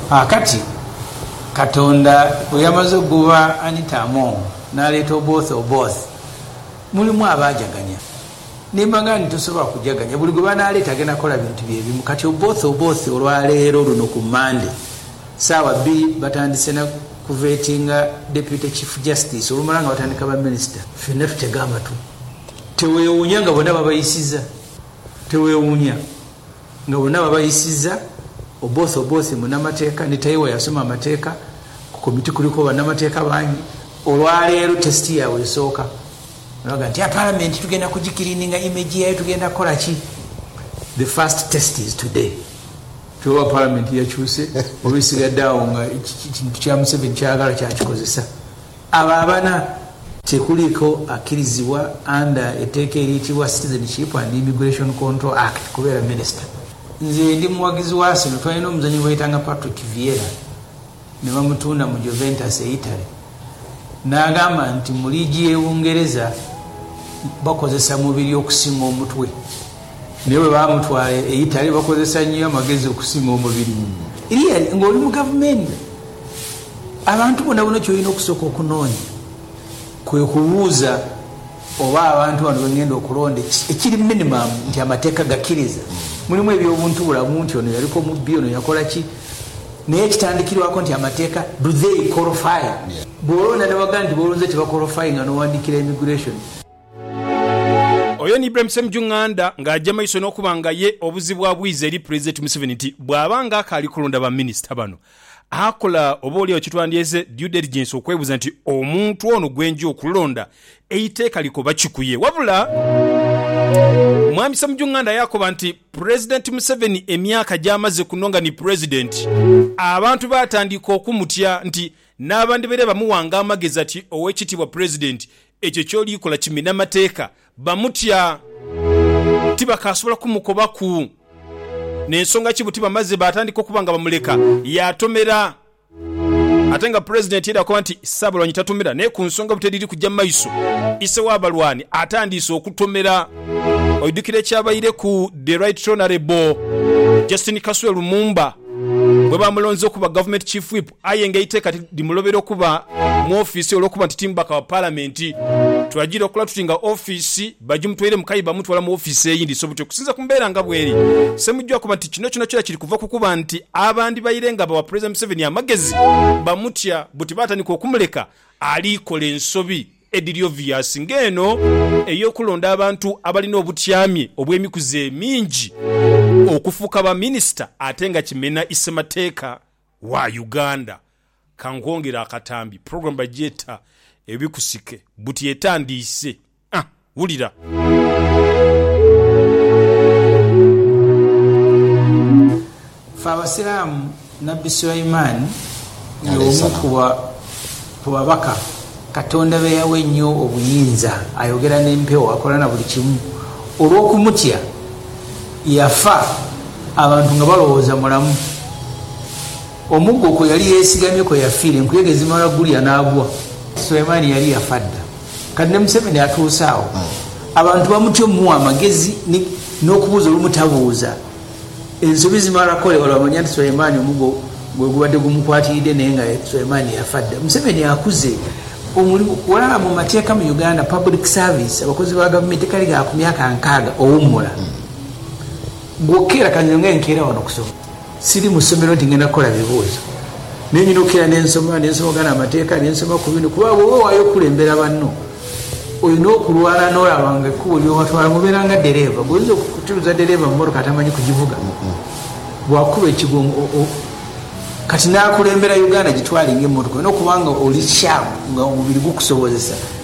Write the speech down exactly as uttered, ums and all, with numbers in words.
akati Katonda oyamaze okuba Anita Among n'aleeta oboth oboth mulimu abajaganya nimbanga nitusobola kujaganya buli gwe banaleeta agenda kola bintu byebimu kati oboth oboth olwaleero luno ku Monday saawa bbiri batandise na kuvetinga Deputy Chief Justice olumala nga batandika ba Minister ffenna tutega amatu teweewuunya nga bonna babayisiza teweewuunya nga bonna babayisiza oboth oboth munamateeka nitayiwa yasoma amateeka ku komiti kuliko bannamateeka bangi olwaleero testi yaabwe esooka naga nti ya parliament tugenda kugikirininga image yayo tugenda kola ki the first test is today tuwa parliament yakyuse obisigadde awo nga kintu kya Museveni kyagala kyakikozesa abo abana tekuliko akirizibwa under eteeka eriyitibwa Citizenship and Immigration Control Act kubeera minister. Nze ndi muwagizi wa Arsenal twalina omuzanyi bayitanga Patrick Vieira ne bamutunda mu Juventus e Italy n'agamba nti mu liigi y'Ebungereza bakozesa mubiri okusinga omutwe naye bwe bamutwala e Italy bakozesa nnyo amagezi okusinga omubiri eri ng'oli mu gavumenti abantu bonna bonna kyolina okusooka okunoonya kwe kubuuza oba abantu bano bengenda okulonda ekiri minimum nti amateeka gakkiriza mulimu ebyobuntu bulamu nti ono yaliko mubbi ono yakola ki naye ekitandikirwako nti amateeka do they qualify bw'olonda ne bagamba nti bw'olonze tebaqualify nga n'owandikira immigration. Oyo ni Ibrahim Ssemujjunganda ng'ajja maiso n'okuba nga ye obuzibu abwiza eri President Museveni nti bw'abanga akali kulonda ba minisita bano akola oba oli okitwandyeze due diligence okwebuza nti omuntu ono gwenja okulonda eiteeka likoba kikuye wabula Mwami Ssemujjunganda yakoba nti President Museveni emyaka gy'amaze kunonga ni president abantu batandika okumutya nti n'abandi bere bamuwanga amagezi ati ow'ekitiibwa president ekyo ky'olikola kimina mateeka bamutya tibakasobola kumukobaku n'ensonga kibuti bamaze batandika okubanga bamuleka yatomera ate nga president yera kwa nti Ssaabulwanyi tatomera naye ku nsonga buteriri kujja maiso ise w'abalwani atandise okutomera oyidukire kyabayire ku the right honorable Justin Kaswe Lumumba bwe bamulonze okuba government chief whip ayenge iteeka limulobera okuba mu office olwokuba nti timbaka wa parliament twagira okola tutinga office bajimutwere mukayiba mutwala mu office eyindi so bute kusinza kumbeera nga bweri semujja kuba nti kino kino kira kiri kuva kukuba nti abandi bayirenga ba President Museveni amagezi bamutya buti batandika okumuleka alikola ensobi ediri obvious ngeno eyokulonda abantu abalina obutyamye obw'emikuze mingi okufuuka ba minister atenga kimena isemateeka wa Uganda kangongera akatambi program bajeta ebikusike buti etandise ah wulira Fabasilamu Nabbi Sulaiman y'omukuwa kubabaka Katonda be yawe nnyo obuyinza ayogera n'empewo akola na buli kimu olw'okumutya yafa abantu nga balowooza mulamu omuggo ko yali yeesigamye ko yafiira enkuyege zimala gulya n'agwa Sulaiman yali yafadda kati ne Museveni atuusaawo abantu bamutya omuwa amagezi n'okubuuza olumutabuuza ensobi zimala kole olwamanya nti Sulaiman omuggo gwe gubadde gumukwatiridde naye nga Sulaiman yafadda Museveni akuze omulimu wala mu mateeka mu Uganda public service abakozi ba gavumenti kali ga ku myaka nkaaga owummula gwokera kanyenga enkeera wano kusoma siri mu ssomero nti ngenda kukola bibuuzo nenyina okera n'ensoma n'ensoma gana amateeka n'ensoma ku bino kuba wowe waayo okulembera banno olina okulwana n'olabanga ekkubo ly'obatwala mubeera nga dereeva bw'oyinza okutuuza dereeva mu mmotoka atamanyi kugivuga bwakuba ekigongo kati n'akulembera Uganda gitwalinga emmotoka n'okubanga oli sharp nga omubiri gukusobozesa